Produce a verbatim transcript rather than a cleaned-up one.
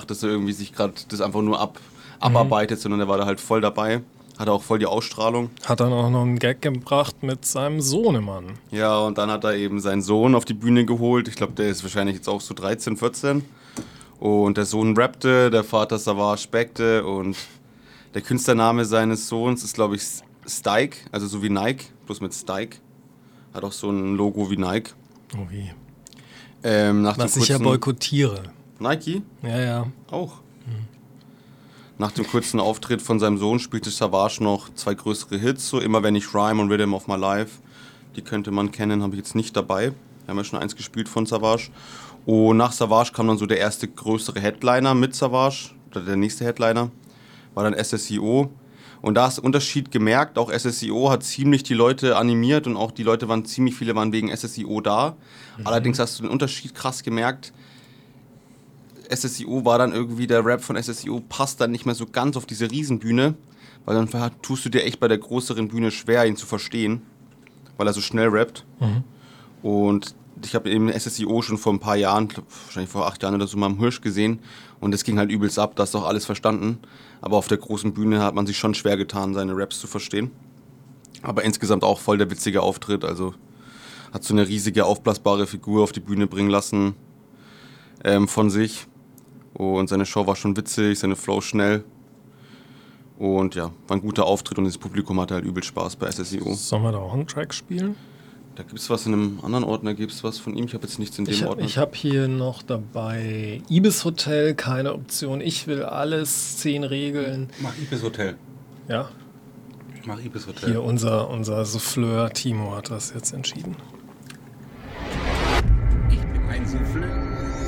gedacht, dass er irgendwie sich gerade das einfach nur ab, abarbeitet, mhm. sondern er war da halt voll dabei. Hatte auch voll die Ausstrahlung. Hat dann auch noch einen Gag gebracht mit seinem Sohnemann. Ja, und dann hat er eben seinen Sohn auf die Bühne geholt. Ich glaube, der ist wahrscheinlich jetzt auch so dreizehn, vierzehn. Und der Sohn rappte, der Vater Savage backte und der Künstlername seines Sohns ist, glaube ich, Stike, also so wie Nike, bloß mit Stike. Hat auch so ein Logo wie Nike. Oh wie. Ähm, nach Was ich ja boykottiere. Nike? Ja, ja. Auch. Mhm. Nach dem kurzen Auftritt von seinem Sohn spielte Savage noch zwei größere Hits, so Immer wenn ich rhyme und Rhythm of My Life. Die könnte man kennen, habe ich jetzt nicht dabei. Wir haben ja schon eins gespielt von Savage. Und nach Savage kam dann so der erste größere Headliner mit Savage, oder der nächste Headliner, war dann S S I O. Und da ist der Unterschied gemerkt, auch S S I O hat ziemlich die Leute animiert und auch die Leute waren, ziemlich viele waren wegen S S I O da. Mhm. Allerdings hast du den Unterschied krass gemerkt. S S I O war dann irgendwie, der Rap von S S I O passt dann nicht mehr so ganz auf diese Riesenbühne, weil dann tust du dir echt bei der größeren Bühne schwer, ihn zu verstehen, weil er so schnell rappt. Mhm. Und ich habe eben S S I O schon vor ein paar Jahren, glaub, wahrscheinlich vor acht Jahren oder so mal im Hirsch gesehen und das ging halt übelst ab, da hast du auch alles verstanden. Aber auf der großen Bühne hat man sich schon schwer getan, seine Raps zu verstehen. Aber insgesamt auch voll der witzige Auftritt, also hat so eine riesige aufblasbare Figur auf die Bühne bringen lassen ähm, von sich. Und seine Show war schon witzig, seine Flow schnell. Und ja, war ein guter Auftritt und das Publikum hatte halt übel Spaß bei S S I O. Sollen wir da auch einen Track spielen? Da gibt es was in einem anderen Ordner, gibt es was von ihm. Ich habe jetzt nichts in dem ich hab, Ordner. Ich habe hier noch dabei Ibis Hotel, keine Option. Ich will alles, zehn Regeln. Mach Ibis Hotel. Ja? Mach Ibis Hotel. Hier unser, unser Souffleur Timo hat das jetzt entschieden.